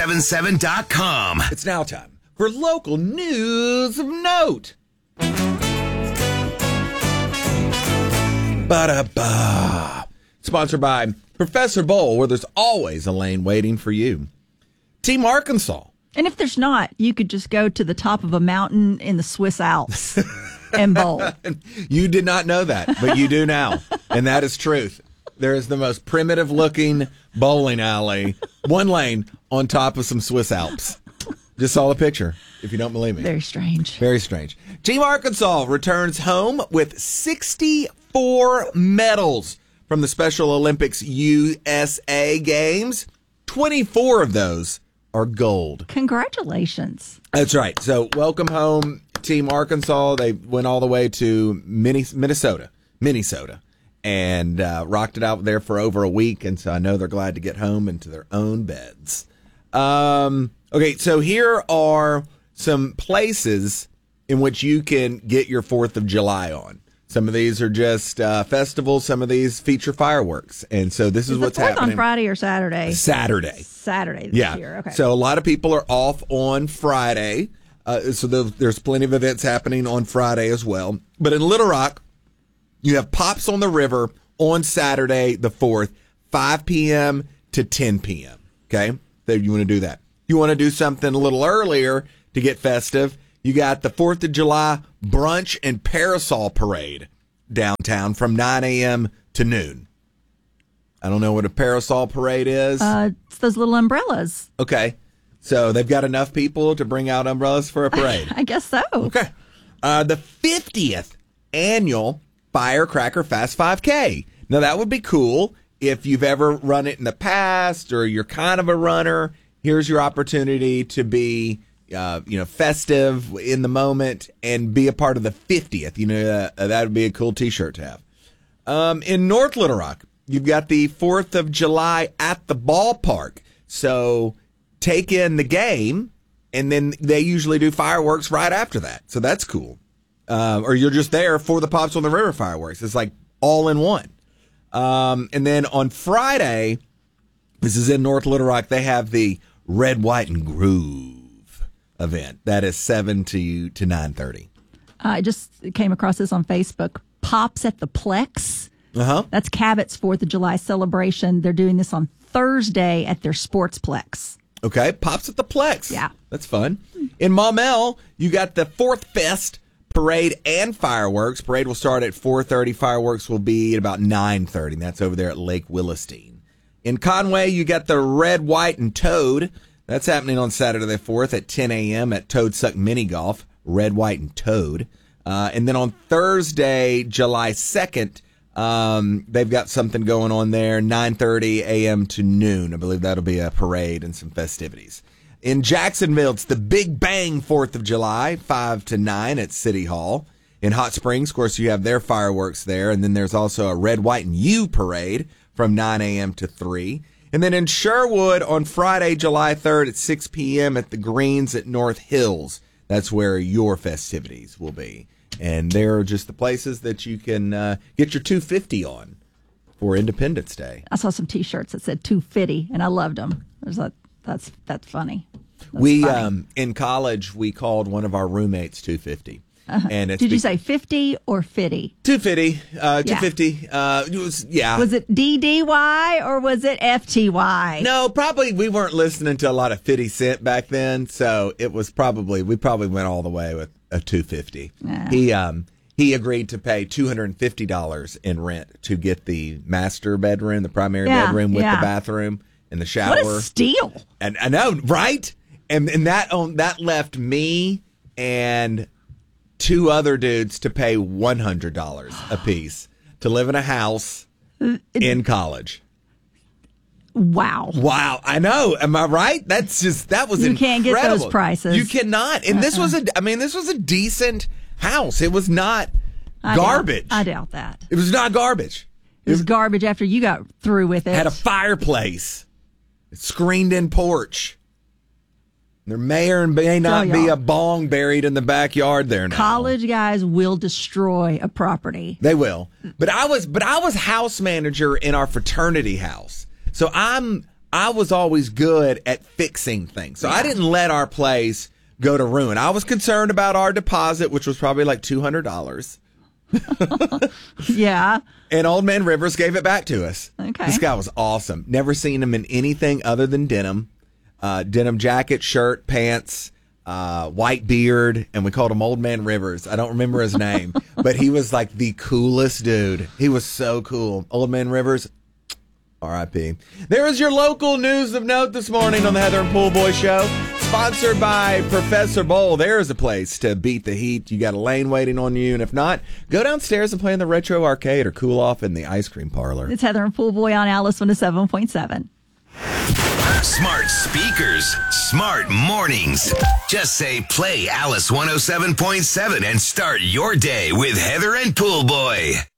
77.com. It's now time for local news of note. Ba-da-ba. Sponsored by Professor Bowl, where there's always a lane waiting for you. Team Arkansas. And if there's not, you could just go to the top of a mountain in the Swiss Alps and bowl. You did not know that, but you do now. And that is truth. There is the most primitive looking bowling alley, one lane on top of some Swiss Alps. Just saw the picture, if you don't believe me. Very strange. Very strange. Team Arkansas returns home with 64 medals from the Special Olympics USA Games. 24 of those are gold. Congratulations. That's right. So welcome home, Team Arkansas. They went all the way to Minnesota, and rocked it out there for over a week. And so I know they're glad to get home into their own beds. Okay, so here are some places in which you can get your 4th of July on. Some of these are just festivals. Some of these feature fireworks. And so this is what's happening. On Friday or Saturday? Saturday this year. Okay. So a lot of people are off on Friday. So there's plenty of events happening on Friday as well. But in Little Rock, you have Pops on the River on Saturday the 4th, 5 p.m. to 10 p.m. Okay? So you want to do that. You want to do something a little earlier to get festive. You got the 4th of July brunch and parasol parade downtown from 9 a.m. to noon. I don't know what a parasol parade is. It's those little umbrellas. Okay. So they've got enough people to bring out umbrellas for a parade. I guess so. Okay. The 50th annual Firecracker Fast 5K. Now, that would be cool if you've ever run it in the past or you're kind of a runner. Here's your opportunity to be festive in the moment and be a part of the 50th. That would be a cool T-shirt to have. In North Little Rock, you've got the 4th of July at the ballpark. So take in the game, and then they usually do fireworks right after that. So that's cool. Or you're just there for the Pops on the River fireworks. It's like all in one. And then on Friday, this is in North Little Rock, they have the Red, White, and Groove event. That is 7 to 9:30. I just came across this on Facebook. Pops at the Plex. Uh-huh. That's Cabot's 4th of July celebration. They're doing this on Thursday at their Sportsplex. Okay, Pops at the Plex. Yeah. That's fun. In Maumelle, you got the 4th Fest parade and fireworks. Parade will start at 4:30. Fireworks will be at about 9:30. That's over there at Lake Willistine. In Conway, you got the Red, White, and Toad. That's happening on Saturday the 4th at 10 a.m. at Toad Suck Mini Golf. Red, White, and Toad. And then on Thursday, July 2nd, they've got something going on there, 9:30 a.m. to noon. I believe that'll be a parade and some festivities. In Jacksonville, it's the Big Bang 4th of July, 5 to 9 at City Hall. In Hot Springs, of course, you have their fireworks there. And then there's also a Red, White, and You parade from 9 a.m. to 3. And then in Sherwood on Friday, July 3rd at 6 p.m. at the Greens at North Hills. That's where your festivities will be. And they're just the places that you can get your 250 on for Independence Day. I saw some T-shirts that said 250, and I loved them. I was like, that's funny. We in college, we called one of our roommates 250. And did you say 50 or 50? 250, 250. Was it DDY or was it FTY? No, probably we weren't listening to a lot of 50 Cent back then, so it was we probably went all the way with a 250. He agreed to pay $250 in rent to get the master bedroom, the primary bedroom with the bathroom and the shower. What a steal! And I know, right? And that left me and 2 other dudes to pay $100 a piece to live in a house in college. Wow. I know. Am I right? That was incredible. You can't get those prices. You cannot. And this was a decent house. It was not garbage. I doubt that. It was not garbage. It was garbage after you got through with it. Had a fireplace, screened in porch. There may or may not be a bong buried in the backyard there now. College guys will destroy a property. They will. But I was house manager in our fraternity house. So I'm I was always good at fixing things. So I didn't let our place go to ruin. I was concerned about our deposit, which was probably like $200. Yeah. And Old Man Rivers gave it back to us. Okay. This guy was awesome. Never seen him in anything other than denim. Denim jacket, shirt, pants, white beard, and we called him Old Man Rivers. I don't remember his name, but he was like the coolest dude. He was so cool. Old Man Rivers, R.I.P. There is your local news of note this morning on the Heather and Pool Boy Show. Sponsored by Professor Bowl. There's a place to beat the heat. You got a lane waiting on you, and if not, go downstairs and play in the retro arcade or cool off in the ice cream parlor. It's Heather and Pool Boy on Alice 107.7. Smart speakers, smart mornings. Just say play Alice 107.7 and start your day with Heather and Pool Boy.